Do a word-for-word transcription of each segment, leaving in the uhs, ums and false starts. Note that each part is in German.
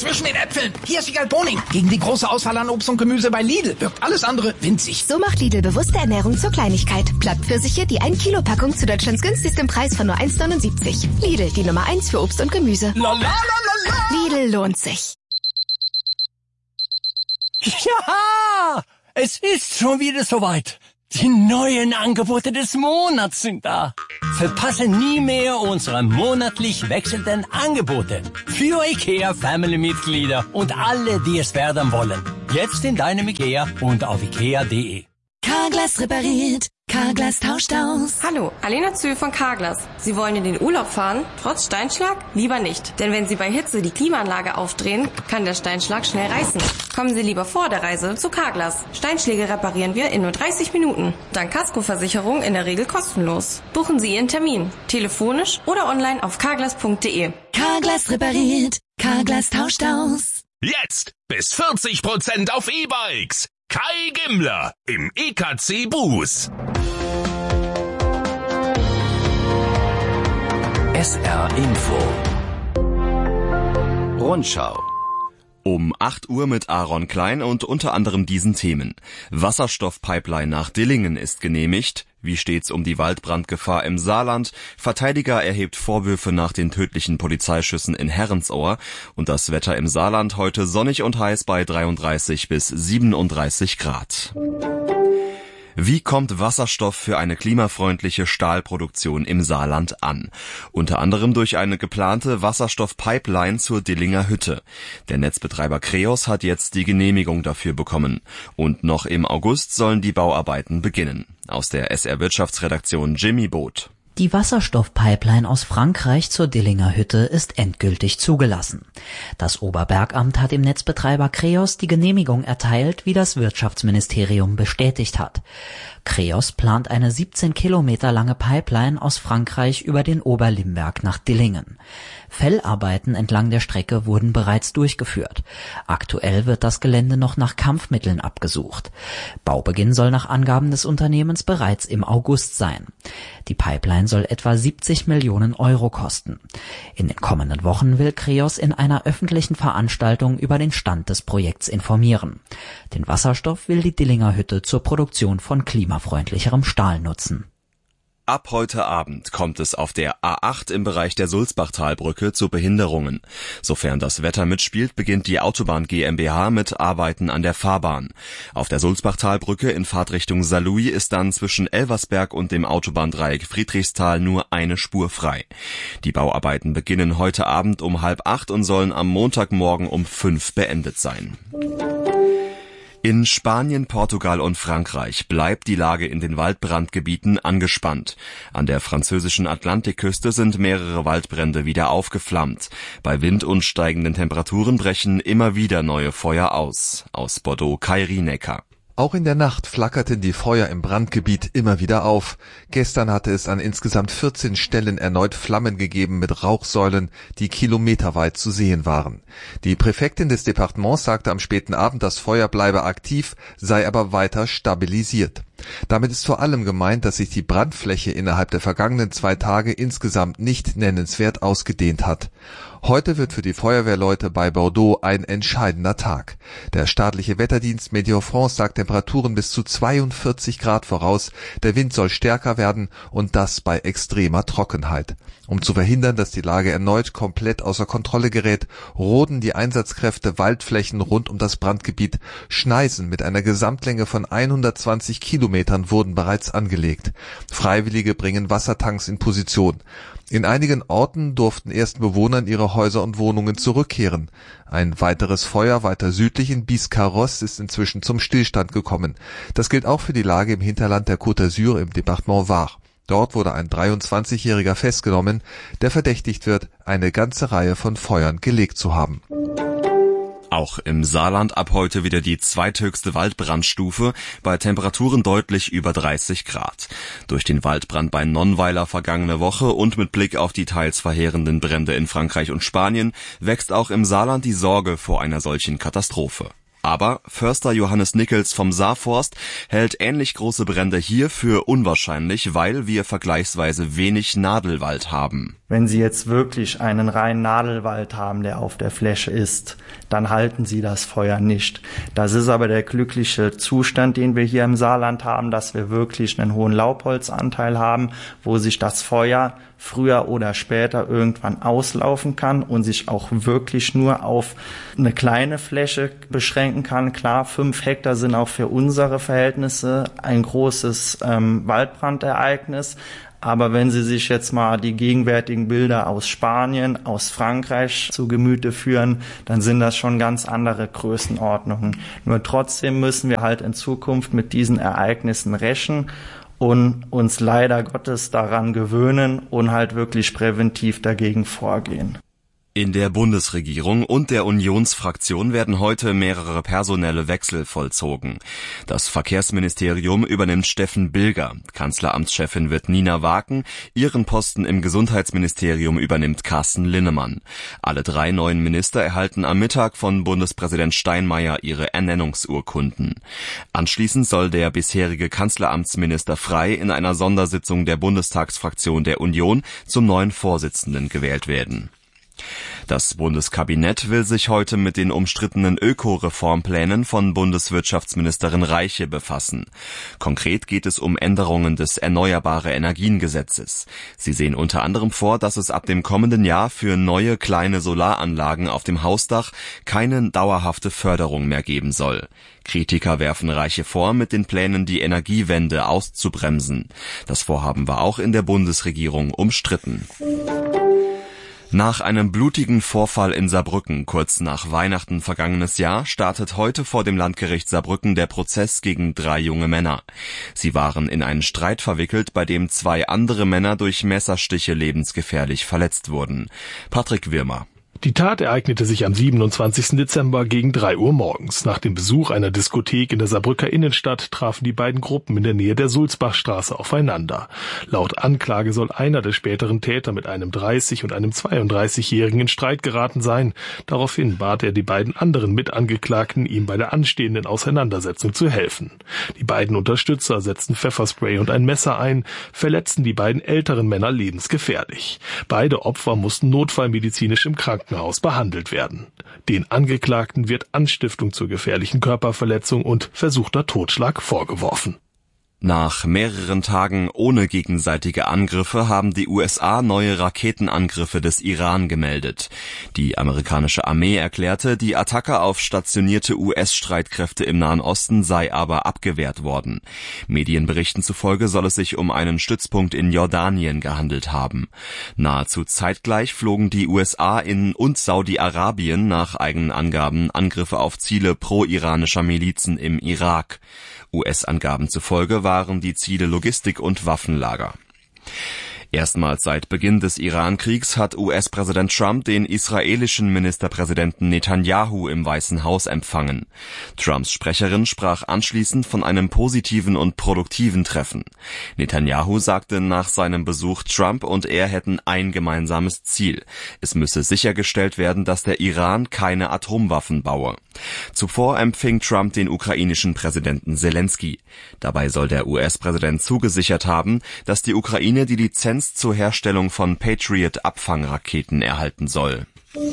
zwischen den Äpfeln. Hier ist Wiegald Boning. Gegen die große Auswahl an Obst und Gemüse bei Lidl wirkt alles andere winzig. So macht Lidl bewusste Ernährung zur Kleinigkeit. Blattpfirsiche, die ein Kilo Packung zu Deutschlands günstigsten Preis von nur eins neunundsiebzig. Lidl, die Nummer eins für Obst und Gemüse. La, la, la, la, la. Lidl lohnt sich. Ja, es ist schon wieder soweit. Die neuen Angebote des Monats sind da. Verpasse nie mehr unsere monatlich wechselnden Angebote. Für IKEA Family-Mitglieder und alle, die es werden wollen. Jetzt in deinem IKEA und auf ikea punkt de. Carglass repariert. Carglass tauscht aus. Hallo, Alena Zühl von Carglass. Sie wollen in den Urlaub fahren? Trotz Steinschlag? Lieber nicht. Denn wenn Sie bei Hitze die Klimaanlage aufdrehen, kann der Steinschlag schnell reißen. Kommen Sie lieber vor der Reise zu Carglass. Steinschläge reparieren wir in nur dreißig Minuten. Dank Kaskoversicherung in der Regel kostenlos. Buchen Sie Ihren Termin. Telefonisch oder online auf carglass punkt de. Carglass repariert. Carglass tauscht aus. Jetzt bis vierzig Prozent auf E-Bikes. Kai Gimmler im E K C Buß. S R Info. Rundschau. Um acht Uhr mit Aaron Klein und unter anderem diesen Themen. Wasserstoffpipeline nach Dillingen ist genehmigt. Wie steht's um die Waldbrandgefahr im Saarland? Verteidiger erhebt Vorwürfe nach den tödlichen Polizeischüssen in Herrensohr. Und das Wetter im Saarland heute sonnig und heiß bei dreiunddreißig bis siebenunddreißig Grad. Wie kommt Wasserstoff für eine klimafreundliche Stahlproduktion im Saarland an? Unter anderem durch eine geplante Wasserstoffpipeline zur Dillinger Hütte. Der Netzbetreiber Kreos hat jetzt die Genehmigung dafür bekommen. Und noch im August sollen die Bauarbeiten beginnen. Aus der S R Wirtschaftsredaktion Jimmy Boot. Die Wasserstoffpipeline aus Frankreich zur Dillinger Hütte ist endgültig zugelassen. Das Oberbergamt hat dem Netzbetreiber Kreos die Genehmigung erteilt, wie das Wirtschaftsministerium bestätigt hat. Kreos plant eine siebzehn Kilometer lange Pipeline aus Frankreich über den Oberlimberg nach Dillingen. Fellarbeiten entlang der Strecke wurden bereits durchgeführt. Aktuell wird das Gelände noch nach Kampfmitteln abgesucht. Baubeginn soll nach Angaben des Unternehmens bereits im August sein. Die Pipeline soll etwa siebzig Millionen Euro kosten. In den kommenden Wochen will Kreos in einer öffentlichen Veranstaltung über den Stand des Projekts informieren. Den Wasserstoff will die Dillinger Hütte zur Produktion von klimafreundlicherem Stahl nutzen. Ab heute Abend kommt es auf der A acht im Bereich der Sulzbachtalbrücke zu Behinderungen. Sofern das Wetter mitspielt, beginnt die Autobahn GmbH mit Arbeiten an der Fahrbahn. Auf der Sulzbachtalbrücke in Fahrtrichtung Saarlouis ist dann zwischen Elversberg und dem Autobahndreieck Friedrichsthal nur eine Spur frei. Die Bauarbeiten beginnen heute Abend um halb acht und sollen am Montagmorgen um fünf beendet sein. In Spanien, Portugal und Frankreich bleibt die Lage in den Waldbrandgebieten angespannt. An der französischen Atlantikküste sind mehrere Waldbrände wieder aufgeflammt. Bei Wind und steigenden Temperaturen brechen immer wieder neue Feuer aus. Aus Bordeaux, Kai Rienecker. Auch in der Nacht flackerten die Feuer im Brandgebiet immer wieder auf. Gestern hatte es an insgesamt vierzehn Stellen erneut Flammen gegeben mit Rauchsäulen, die kilometerweit zu sehen waren. Die Präfektin des Departements sagte am späten Abend, das Feuer bleibe aktiv, sei aber weiter stabilisiert. Damit ist vor allem gemeint, dass sich die Brandfläche innerhalb der vergangenen zwei Tage insgesamt nicht nennenswert ausgedehnt hat. Heute wird für die Feuerwehrleute bei Bordeaux ein entscheidender Tag. Der staatliche Wetterdienst Météo France sagt Temperaturen bis zu zweiundvierzig Grad voraus. Der Wind soll stärker werden und das bei extremer Trockenheit. Um zu verhindern, dass die Lage erneut komplett außer Kontrolle gerät, roden die Einsatzkräfte Waldflächen rund um das Brandgebiet. Schneisen mit einer Gesamtlänge von hundertzwanzig Kilometern wurden bereits angelegt. Freiwillige bringen Wassertanks in Position. In einigen Orten durften ersten Bewohnern ihre Häuser und Wohnungen zurückkehren. Ein weiteres Feuer weiter südlich in Biscarrosse ist inzwischen zum Stillstand gekommen. Das gilt auch für die Lage im Hinterland der Côte d'Azur im Departement Var. Dort wurde ein dreiundzwanzigjähriger festgenommen, der verdächtigt wird, eine ganze Reihe von Feuern gelegt zu haben. Auch im Saarland ab heute wieder die zweithöchste Waldbrandstufe, bei Temperaturen deutlich über dreißig Grad. Durch den Waldbrand bei Nonnweiler vergangene Woche und mit Blick auf die teils verheerenden Brände in Frankreich und Spanien wächst auch im Saarland die Sorge vor einer solchen Katastrophe. Aber Förster Johannes Nickels vom Saarforst hält ähnlich große Brände hier für unwahrscheinlich, weil wir vergleichsweise wenig Nadelwald haben. Wenn Sie jetzt wirklich einen reinen Nadelwald haben, der auf der Fläche ist, dann halten Sie das Feuer nicht. Das ist aber der glückliche Zustand, den wir hier im Saarland haben, dass wir wirklich einen hohen Laubholzanteil haben, wo sich das Feuer früher oder später irgendwann auslaufen kann und sich auch wirklich nur auf eine kleine Fläche beschränken kann. Klar, fünf Hektar sind auch für unsere Verhältnisse ein großes ähm, Waldbrandereignis. Aber wenn Sie sich jetzt mal die gegenwärtigen Bilder aus Spanien, aus Frankreich zu Gemüte führen, dann sind das schon ganz andere Größenordnungen. Nur trotzdem müssen wir halt in Zukunft mit diesen Ereignissen rächen und uns leider Gottes daran gewöhnen und halt wirklich präventiv dagegen vorgehen. In der Bundesregierung und der Unionsfraktion werden heute mehrere personelle Wechsel vollzogen. Das Verkehrsministerium übernimmt Steffen Bilger, Kanzleramtschefin wird Nina Waken, ihren Posten im Gesundheitsministerium übernimmt Carsten Linnemann. Alle drei neuen Minister erhalten am Mittag von Bundespräsident Steinmeier ihre Ernennungsurkunden. Anschließend soll der bisherige Kanzleramtsminister Frey in einer Sondersitzung der Bundestagsfraktion der Union zum neuen Vorsitzenden gewählt werden. Das Bundeskabinett will sich heute mit den umstrittenen Öko-Reformplänen von Bundeswirtschaftsministerin Reiche befassen. Konkret geht es um Änderungen des Erneuerbare-Energien-Gesetzes. Sie sehen unter anderem vor, dass es ab dem kommenden Jahr für neue kleine Solaranlagen auf dem Hausdach keine dauerhafte Förderung mehr geben soll. Kritiker werfen Reiche vor, mit den Plänen die Energiewende auszubremsen. Das Vorhaben war auch in der Bundesregierung umstritten. Nach einem blutigen Vorfall in Saarbrücken kurz nach Weihnachten vergangenes Jahr startet heute vor dem Landgericht Saarbrücken der Prozess gegen drei junge Männer. Sie waren in einen Streit verwickelt, bei dem zwei andere Männer durch Messerstiche lebensgefährlich verletzt wurden. Patrick Wirmer. Die Tat ereignete sich am siebenundzwanzigsten Dezember gegen drei Uhr morgens. Nach dem Besuch einer Diskothek in der Saarbrücker Innenstadt trafen die beiden Gruppen in der Nähe der Sulzbachstraße aufeinander. Laut Anklage soll einer der späteren Täter mit einem dreißig- und einem zweiunddreißigjährigen in Streit geraten sein. Daraufhin bat er die beiden anderen Mitangeklagten, ihm bei der anstehenden Auseinandersetzung zu helfen. Die beiden Unterstützer setzten Pfefferspray und ein Messer ein, verletzten die beiden älteren Männer lebensgefährlich. Beide Opfer mussten notfallmedizinisch im Krankenhaus behandelt werden. Den Angeklagten wird Anstiftung zur gefährlichen Körperverletzung und versuchter Totschlag vorgeworfen. Nach mehreren Tagen ohne gegenseitige Angriffe haben die U S A neue Raketenangriffe des Iran gemeldet. Die amerikanische Armee erklärte, die Attacke auf stationierte U S-Streitkräfte im Nahen Osten sei aber abgewehrt worden. Medienberichten zufolge soll es sich um einen Stützpunkt in Jordanien gehandelt haben. Nahezu zeitgleich flogen die U S A in und Saudi-Arabien nach eigenen Angaben Angriffe auf Ziele pro-iranischer Milizen im Irak. U S-Angaben zufolge waren die Ziele Logistik- und Waffenlager. Erstmals seit Beginn des Iran-Kriegs hat U S-Präsident Trump den israelischen Ministerpräsidenten Netanyahu im Weißen Haus empfangen. Trumps Sprecherin sprach anschließend von einem positiven und produktiven Treffen. Netanyahu sagte nach seinem Besuch, Trump und er hätten ein gemeinsames Ziel. Es müsse sichergestellt werden, dass der Iran keine Atomwaffen baue. Zuvor empfing Trump den ukrainischen Präsidenten Selensky. Dabei soll der U S-Präsident zugesichert haben, dass die Ukraine die Lizenz zur Herstellung von Patriot-Abfangraketen erhalten soll.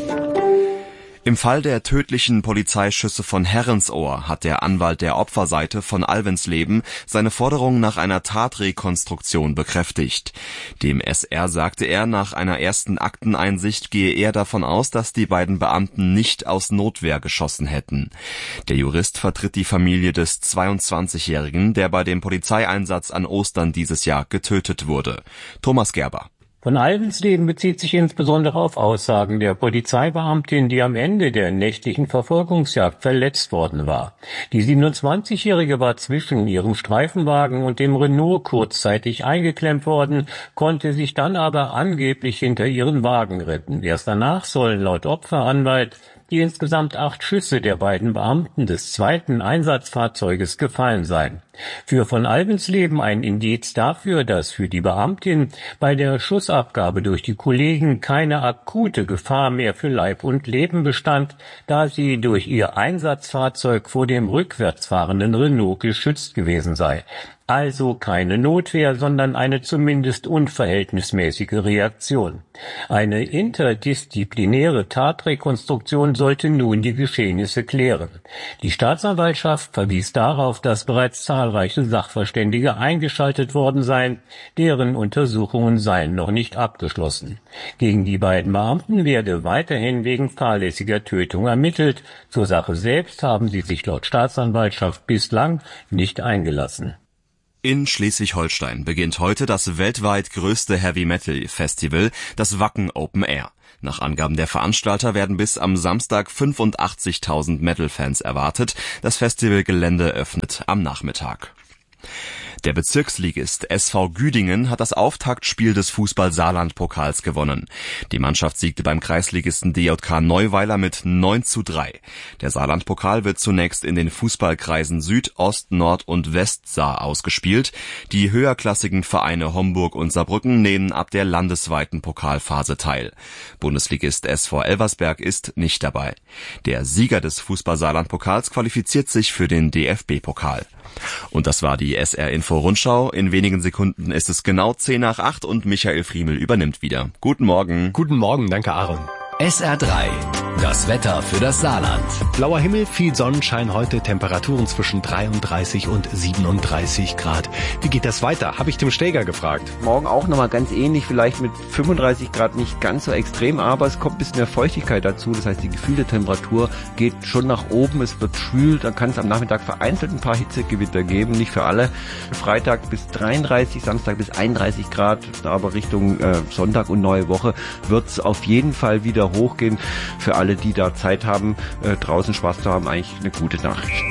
Im Fall der tödlichen Polizeischüsse von Herrensohr hat der Anwalt der Opferseite von Alvensleben seine Forderung nach einer Tatrekonstruktion bekräftigt. Dem S R sagte er, nach einer ersten Akteneinsicht gehe er davon aus, dass die beiden Beamten nicht aus Notwehr geschossen hätten. Der Jurist vertritt die Familie des zweiundzwanzigjährigen, der bei dem Polizeieinsatz an Ostern dieses Jahr getötet wurde. Thomas Gerber. Von Alvensleben bezieht sich insbesondere auf Aussagen der Polizeibeamtin, die am Ende der nächtlichen Verfolgungsjagd verletzt worden war. Die siebenundzwanzigjährige war zwischen ihrem Streifenwagen und dem Renault kurzzeitig eingeklemmt worden, konnte sich dann aber angeblich hinter ihren Wagen retten. Erst danach sollen laut Opferanwalt die insgesamt acht Schüsse der beiden Beamten des zweiten Einsatzfahrzeuges gefallen sein. Für von Alvensleben ein Indiz dafür, dass für die Beamtin bei der Schussabgabe durch die Kollegen keine akute Gefahr mehr für Leib und Leben bestand, da sie durch ihr Einsatzfahrzeug vor dem rückwärts fahrenden Renault geschützt gewesen sei. Also keine Notwehr, sondern eine zumindest unverhältnismäßige Reaktion. Eine interdisziplinäre Tatrekonstruktion sollte nun die Geschehnisse klären. Die Staatsanwaltschaft verwies darauf, dass bereits zahlreiche Sachverständige eingeschaltet worden seien, deren Untersuchungen seien noch nicht abgeschlossen. Gegen die beiden Beamten werde weiterhin wegen fahrlässiger Tötung ermittelt. Zur Sache selbst haben sie sich laut Staatsanwaltschaft bislang nicht eingelassen. In Schleswig-Holstein beginnt heute das weltweit größte Heavy-Metal-Festival, das Wacken Open Air. Nach Angaben der Veranstalter werden bis am Samstag fünfundachtzigtausend Metal-Fans erwartet. Das Festivalgelände öffnet am Nachmittag. Der Bezirksligist S V Güdingen hat das Auftaktspiel des Fußball-Saarland-Pokals gewonnen. Die Mannschaft siegte beim Kreisligisten D J K Neuweiler mit neun zu drei. Der Saarland-Pokal wird zunächst in den Fußballkreisen Süd, Ost, Nord und Westsaar ausgespielt. Die höherklassigen Vereine Homburg und Saarbrücken nehmen ab der landesweiten Pokalphase teil. Bundesligist S V Elversberg ist nicht dabei. Der Sieger des Fußball-Saarland-Pokals qualifiziert sich für den D F B-Pokal. Und das war die S R-Info-Rundschau. In wenigen Sekunden ist es genau zehn nach acht und Michael Friemel übernimmt wieder. Guten Morgen. Guten Morgen, danke Aaron. S R drei, das Wetter für das Saarland. Blauer Himmel, viel Sonnenschein heute, Temperaturen zwischen dreiunddreißig und siebenunddreißig Grad. Wie geht das weiter? Habe ich Tim Steger gefragt. Morgen auch nochmal ganz ähnlich, vielleicht mit fünfunddreißig Grad nicht ganz so extrem, aber es kommt ein bisschen mehr Feuchtigkeit dazu. Das heißt, die gefühlte Temperatur geht schon nach oben, es wird schwül, dann kann es am Nachmittag vereinzelt ein paar Hitzegewitter geben, nicht für alle. Freitag bis dreiunddreißig, Samstag bis einunddreißig Grad, aber Richtung äh, Sonntag und neue Woche wird es auf jeden Fall wieder hochgehen. Für alle, die da Zeit haben, äh, draußen Spaß zu haben, eigentlich eine gute Nachricht.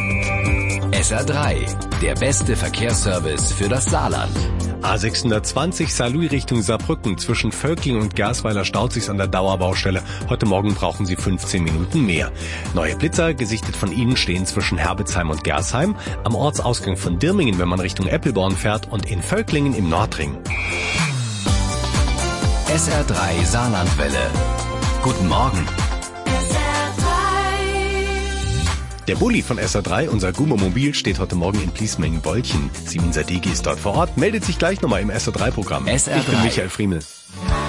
S R drei, der beste Verkehrsservice für das Saarland. A sechshundertzwanzig Saarlouis Richtung Saarbrücken. Zwischen Völkling und Gersweiler staut sich's an der Dauerbaustelle. Heute Morgen brauchen Sie fünfzehn Minuten mehr. Neue Blitzer, gesichtet von Ihnen, stehen zwischen Herbitzheim und Gersheim, am Ortsausgang von Dirmingen, wenn man Richtung Eppelborn fährt, und in Völklingen im Nordring. S R drei Saarlandwelle. Guten Morgen. Der Bulli von S R drei, unser Gummomobil, steht heute Morgen in Pliesmengen-Bolchen. Simin Sadegi ist dort vor Ort, meldet sich gleich nochmal im S R drei Programm. S R drei. Ich bin Michael Friemel.